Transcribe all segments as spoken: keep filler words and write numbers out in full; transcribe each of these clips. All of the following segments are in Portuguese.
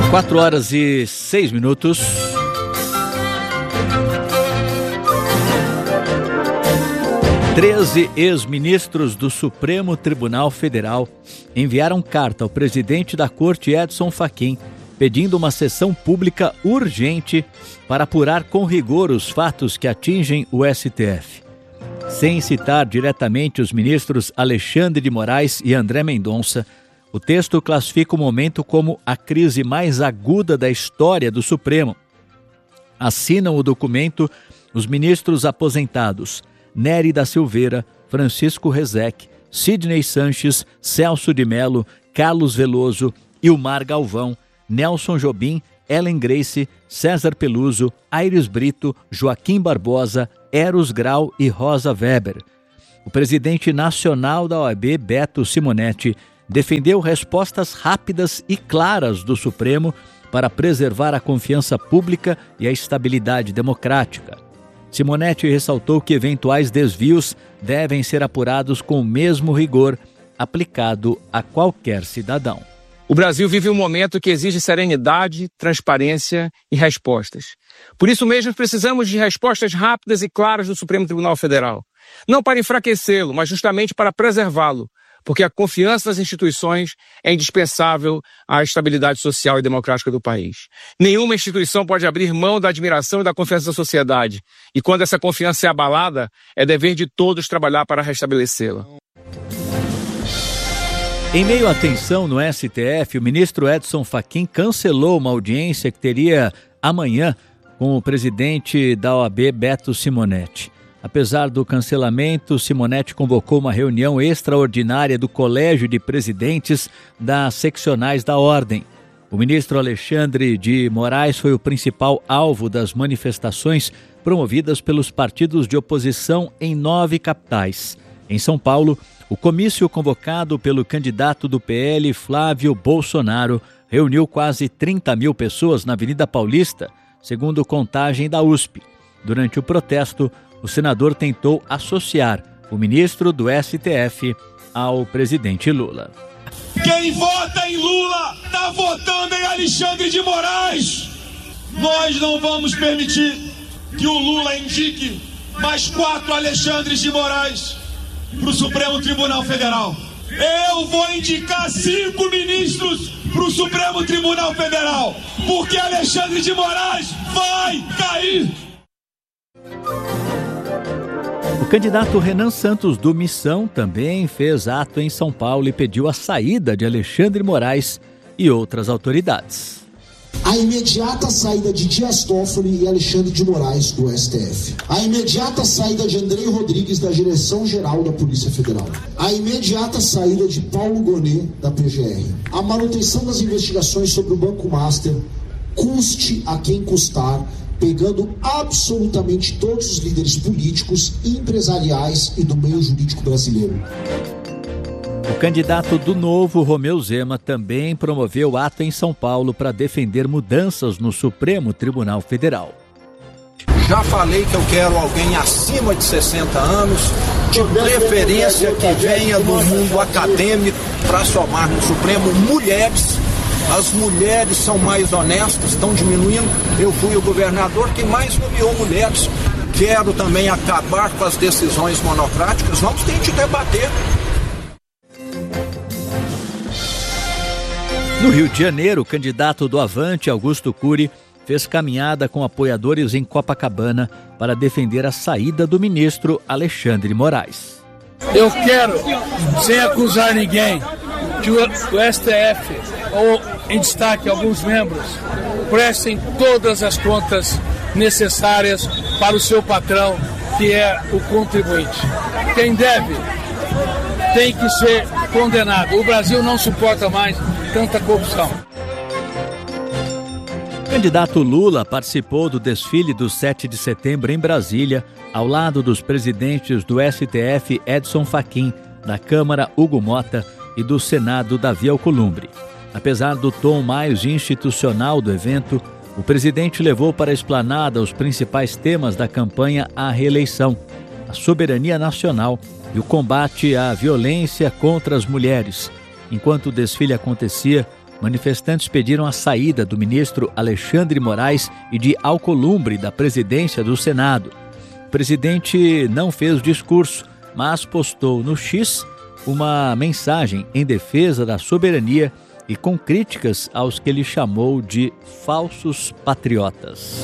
Quatro horas e seis minutos. Treze ex-ministros do Supremo Tribunal Federal enviaram carta ao presidente da Corte, Edson Fachin, pedindo uma sessão pública urgente para apurar com rigor os fatos que atingem o S T F. Sem citar diretamente os ministros Alexandre de Moraes e André Mendonça, o texto classifica o momento como a crise mais aguda da história do Supremo. Assinam o documento os ministros aposentados Nery da Silveira, Francisco Rezec, Sidney Sanches, Celso de Mello, Carlos Veloso, Ilmar Galvão, Nelson Jobim, Ellen Grace, César Peluso, Aires Brito, Joaquim Barbosa, Eros Grau e Rosa Weber. O presidente nacional da O A B, Beto Simonetti, defendeu respostas rápidas e claras do Supremo para preservar a confiança pública e a estabilidade democrática. Simonetti ressaltou que eventuais desvios devem ser apurados com o mesmo rigor aplicado a qualquer cidadão. O Brasil vive um momento que exige serenidade, transparência e respostas. Por isso mesmo precisamos de respostas rápidas e claras do Supremo Tribunal Federal. Não para enfraquecê-lo, mas justamente para preservá-lo, porque a confiança nas instituições é indispensável à estabilidade social e democrática do país. Nenhuma instituição pode abrir mão da admiração e da confiança da sociedade. E quando essa confiança é abalada, é dever de todos trabalhar para restabelecê-la. Em meio à tensão no S T F, o ministro Edson Fachin cancelou uma audiência que teria amanhã com o presidente da O A B, Beto Simonetti. Apesar do cancelamento, Simonetti convocou uma reunião extraordinária do Colégio de Presidentes das seccionais da Ordem. O ministro Alexandre de Moraes foi o principal alvo das manifestações promovidas pelos partidos de oposição em nove capitais. Em São Paulo, o comício convocado pelo candidato do P L, Flávio Bolsonaro, reuniu quase trinta mil pessoas na Avenida Paulista, segundo contagem da U S P. Durante o protesto, o senador tentou associar o ministro do S T F ao presidente Lula. Quem vota em Lula está votando em Alexandre de Moraes. Nós não vamos permitir que o Lula indique mais quatro Alexandres de Moraes para o Supremo Tribunal Federal. Eu vou indicar cinco ministros para o Supremo Tribunal Federal, porque Alexandre de Moraes vai cair. O candidato Renan Santos do Missão também fez ato em São Paulo e pediu a saída de Alexandre Moraes e outras autoridades. A imediata saída de Dias Toffoli e Alexandre de Moraes do S T F. A imediata saída de Andrei Rodrigues da Direção-Geral da Polícia Federal. A imediata saída de Paulo Gonet da P G R. A manutenção das investigações sobre o Banco Master, custe a quem custar, pegando absolutamente todos os líderes políticos, empresariais e do meio jurídico brasileiro. O candidato do Novo, Romeu Zema, também promoveu ato em São Paulo para defender mudanças no Supremo Tribunal Federal. Já falei que eu quero alguém acima de sessenta anos, de preferência que venha do mundo acadêmico para somar no Supremo mulheres. As mulheres são mais honestas, estão diminuindo. Eu fui o governador que mais nomeou mulheres. Quero também acabar com as decisões monocráticas. Vamos ter que debater. No Rio de Janeiro, o candidato do Avante, Augusto Cury, fez caminhada com apoiadores em Copacabana para defender a saída do ministro Alexandre de Moraes. Eu quero, sem acusar ninguém, que o S T F, ou em destaque alguns membros, prestem todas as contas necessárias para o seu patrão, que é o contribuinte. Quem deve tem que ser condenado. O Brasil não suporta mais tanta corrupção. O candidato Lula participou do desfile do sete de setembro em Brasília, ao lado dos presidentes do S T F, Edson Fachin, da Câmara, Hugo Mota, e do Senado, Davi Alcolumbre. Apesar do tom mais institucional do evento, o presidente levou para a esplanada os principais temas da campanha à reeleição: a soberania nacional e o combate à violência contra as mulheres. Enquanto o desfile acontecia, manifestantes pediram a saída do ministro Alexandre de Moraes e de Alcolumbre da presidência do Senado. O presidente não fez discurso, mas postou no X uma mensagem em defesa da soberania e com críticas aos que ele chamou de falsos patriotas.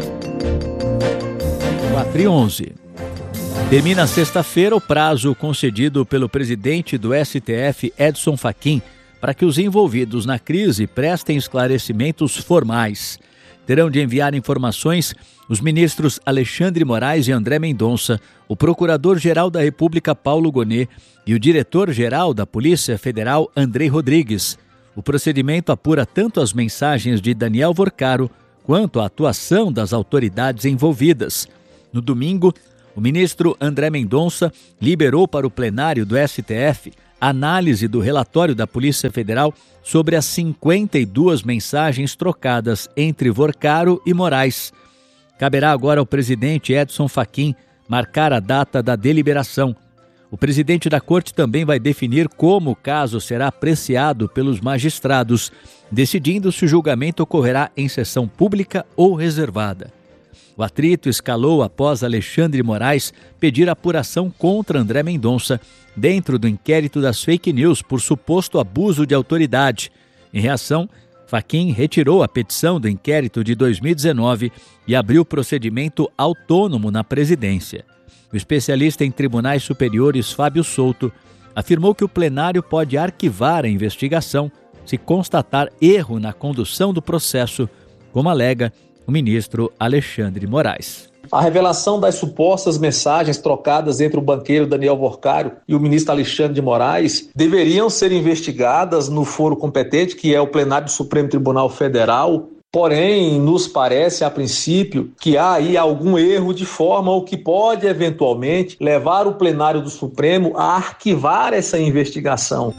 quatro e onze. Termina sexta-feira o prazo concedido pelo presidente do S T F, Edson Fachin, para que os envolvidos na crise prestem esclarecimentos formais. Terão de enviar informações os ministros Alexandre de Moraes e André Mendonça, o Procurador-Geral da República, Paulo Gonet, e o Diretor-Geral da Polícia Federal, Andrei Rodrigues. O procedimento apura tanto as mensagens de Daniel Vorcaro quanto a atuação das autoridades envolvidas. No domingo, o ministro André Mendonça liberou para o plenário do S T F a análise do relatório da Polícia Federal sobre as cinquenta e duas mensagens trocadas entre Vorcaro e Moraes. Caberá agora ao presidente Edson Fachin marcar a data da deliberação. O presidente da Corte também vai definir como o caso será apreciado pelos magistrados, decidindo se o julgamento ocorrerá em sessão pública ou reservada. O atrito escalou após Alexandre de Moraes pedir apuração contra André Mendonça dentro do inquérito das fake news por suposto abuso de autoridade. Em reação, Fachin retirou a petição do inquérito de dois mil e dezenove e abriu procedimento autônomo na presidência. O especialista em tribunais superiores Fábio Souto afirmou que o plenário pode arquivar a investigação se constatar erro na condução do processo, como alega o ministro Alexandre de Moraes. A revelação das supostas mensagens trocadas entre o banqueiro Daniel Vorcaro e o ministro Alexandre de Moraes deveriam ser investigadas no foro competente, que é o plenário do Supremo Tribunal Federal. Porém, nos parece, a princípio, que há aí algum erro de forma o que pode, eventualmente, levar o plenário do Supremo a arquivar essa investigação.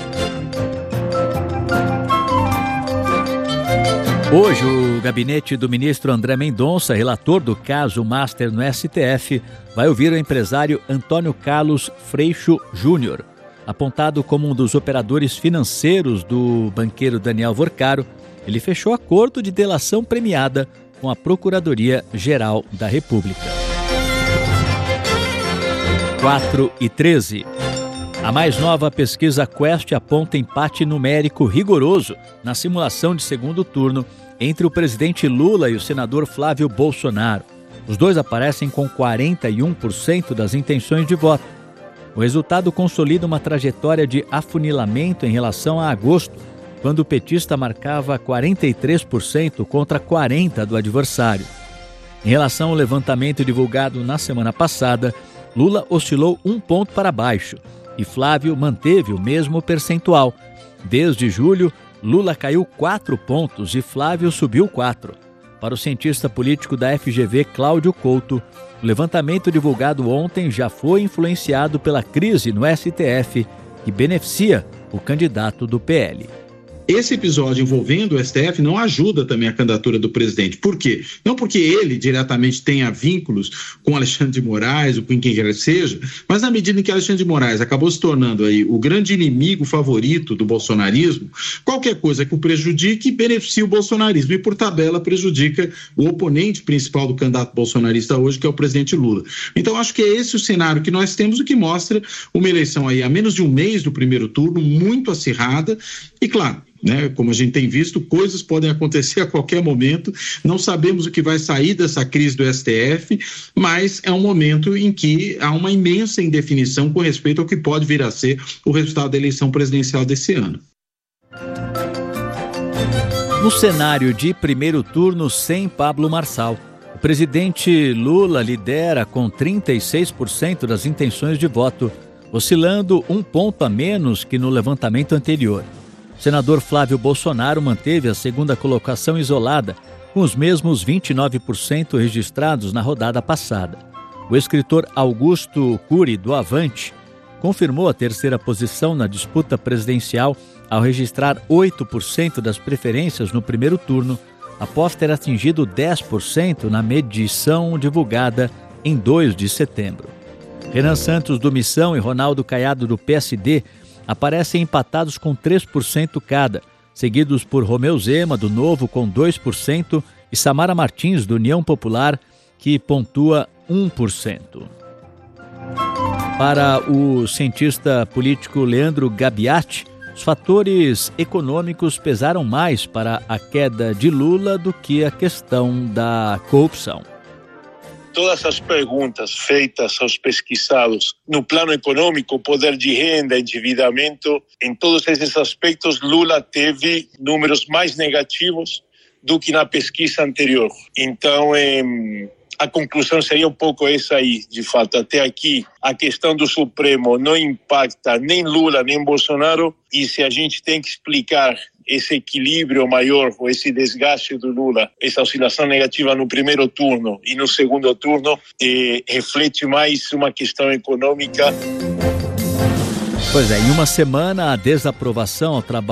Hoje, o gabinete do ministro André Mendonça, relator do caso Master no S T F, vai ouvir o empresário Antônio Carlos Freixo Júnior. Apontado como um dos operadores financeiros do banqueiro Daniel Vorcaro, ele fechou acordo de delação premiada com a Procuradoria-Geral da República. quatro e treze. A mais nova pesquisa Quest aponta empate numérico rigoroso na simulação de segundo turno entre o presidente Lula e o senador Flávio Bolsonaro. Os dois aparecem com quarenta e um por cento das intenções de voto. O resultado consolida uma trajetória de afunilamento em relação a agosto, quando o petista marcava quarenta e três por cento contra quarenta por cento do adversário. Em relação ao levantamento divulgado na semana passada, Lula oscilou um ponto para baixo e Flávio manteve o mesmo percentual. Desde julho, Lula caiu quatro pontos e Flávio subiu quatro. Para o cientista político da F G V, Cláudio Couto, o levantamento divulgado ontem já foi influenciado pela crise no S T F, que beneficia o candidato do P L. Esse episódio envolvendo o S T F não ajuda também a candidatura do presidente. Por quê? Não porque ele diretamente tenha vínculos com Alexandre de Moraes ou com quem quer que seja, mas na medida em que Alexandre de Moraes acabou se tornando aí o grande inimigo favorito do bolsonarismo, qualquer coisa que o prejudique beneficia o bolsonarismo e, por tabela, prejudica o oponente principal do candidato bolsonarista hoje, que é o presidente Lula. Então, acho que é esse o cenário que nós temos, o que mostra uma eleição aí há menos de um mês do primeiro turno, muito acirrada e, claro, né, como a gente tem visto, coisas podem acontecer a qualquer momento, não sabemos o que vai sair dessa crise do S T F, mas é um momento em que há uma imensa indefinição com respeito ao que pode vir a ser o resultado da eleição presidencial desse ano. No cenário de primeiro turno sem Pablo Marçal, o presidente Lula lidera com trinta e seis por cento das intenções de voto, oscilando um ponto a menos que no levantamento anterior. O senador Flávio Bolsonaro manteve a segunda colocação isolada, com os mesmos vinte e nove por cento registrados na rodada passada. O escritor Augusto Cury, do Avante, confirmou a terceira posição na disputa presidencial ao registrar oito por cento das preferências no primeiro turno, após ter atingido dez por cento na medição divulgada em dois de setembro. Renan Santos, do Missão, e Ronaldo Caiado, do P S D, aparecem empatados com três por cento cada, seguidos por Romeu Zema, do Novo, com dois por cento, e Samara Martins, do União Popular, que pontua um por cento. Para o cientista político Leandro Gabiati, os fatores econômicos pesaram mais para a queda de Lula do que a questão da corrupção. Todas as perguntas feitas aos pesquisados no plano econômico, poder de renda, endividamento, em todos esses aspectos, Lula teve números mais negativos do que na pesquisa anterior. Então, eh, a conclusão seria um pouco essa aí, de fato. Até aqui, a questão do Supremo não impacta nem Lula, nem Bolsonaro, e se a gente tem que explicar esse equilíbrio maior, ou esse desgaste do Lula, essa oscilação negativa no primeiro turno e no segundo turno, eh, reflete mais uma questão econômica. Pois é, em uma semana, a desaprovação ao trabalho